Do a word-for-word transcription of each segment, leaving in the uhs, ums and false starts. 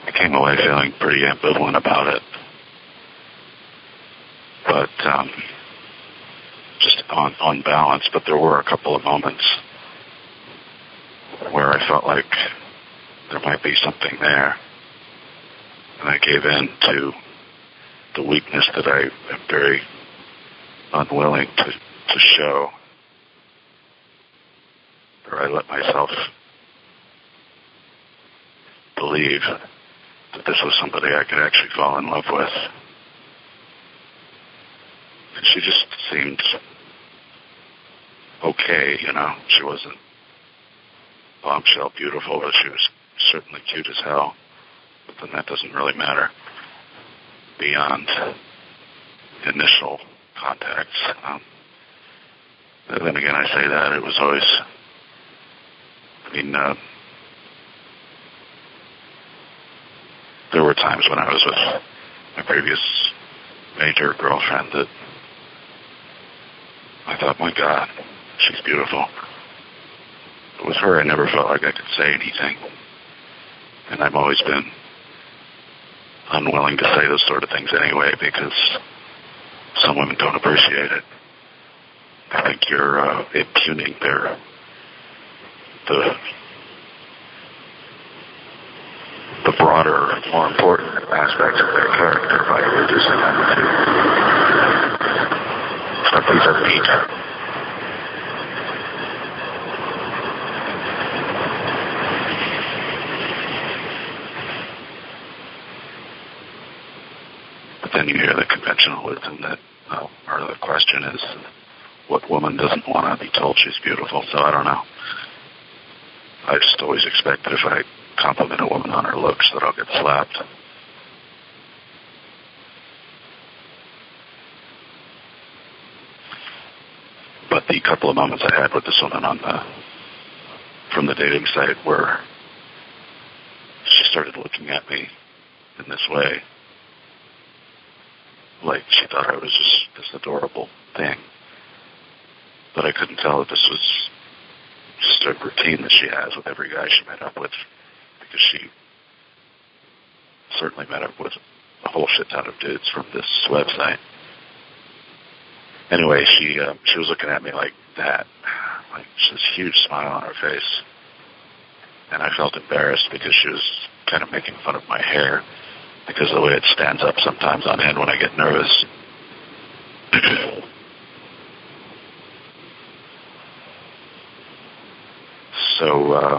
I came away feeling pretty ambivalent about it. But um, just on, on balance, but there were a couple of moments where I felt like there might be something there. And I gave in to the weakness that I am very unwilling to, to show. Or I let myself believe that this was somebody I could actually fall in love with. And she just seemed okay, you know. She wasn't bombshell beautiful, but she was certainly cute as hell. But then that doesn't really matter beyond initial contacts. Um, and then again, I say that it was always, I mean, uh, there were times when I was with my previous major girlfriend that I thought, my God, she's beautiful. But with her, I never felt like I could say anything. And I've always been unwilling to say those sort of things anyway, because some women don't appreciate it. I think you're uh, impugning their the the broader, more important aspects of their character by reducing them to a piece of meat. Then you hear the conventional wisdom that, uh, or the question is, what woman doesn't want to be told she's beautiful? So I don't know. I just always expect that if I compliment a woman on her looks, that I'll get slapped. But the couple of moments I had with this woman on the from the dating site where she started looking at me in this way, like she thought I was just this adorable thing. But I couldn't tell that this was just a routine that she has with every guy she met up with, because she certainly met up with a whole shit ton of dudes from this website. Anyway, she uh, she was looking at me like that, like this huge smile on her face. And I felt embarrassed because she was kind of making fun of my hair, because of the way it stands up sometimes on end when I get nervous. so, uh,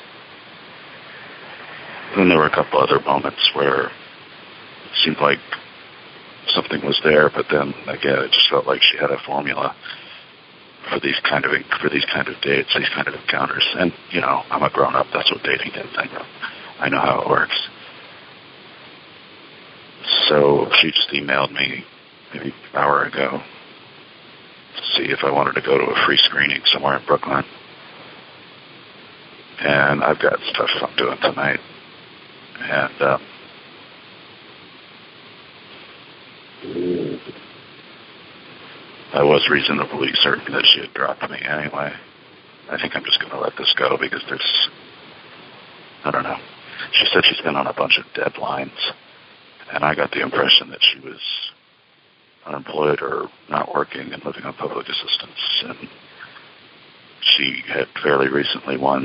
then there were a couple other moments where it seemed like something was there, but then again, it just felt like she had a formula for these kind of for these kind of dates, these kind of encounters. And you know, I'm a grown up. That's what dating is. I know, I know how it works. So she just emailed me maybe an hour ago to see if I wanted to go to a free screening somewhere in Brooklyn. And I've got stuff I'm doing tonight. And um, I was reasonably certain that she had dropped me anyway. I think I'm just going to let this go because there's, I don't know. She said she's been on a bunch of deadlines. And I got the impression that she was unemployed or not working and living on public assistance. And she had fairly recently won